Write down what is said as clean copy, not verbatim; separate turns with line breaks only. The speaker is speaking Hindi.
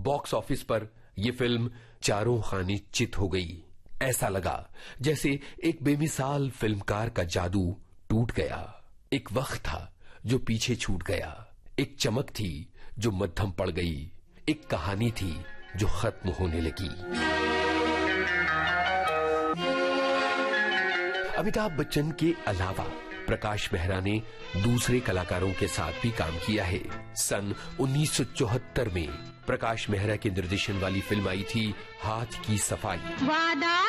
बॉक्स ऑफिस पर यह फिल्म चारों खाने चित हो गई। ऐसा लगा जैसे एक बेमिसाल फिल्मकार का जादू टूट गया। एक वक्त था जो पीछे छूट गया, एक चमक थी जो मध्यम पड़ गई, एक कहानी थी जो खत्म होने लगी। अमिताभ बच्चन के अलावा प्रकाश मेहरा ने दूसरे कलाकारों के साथ भी काम किया है। सन 1974 में प्रकाश मेहरा के निर्देशन वाली फिल्म आई थी हाथ की सफाई। वादा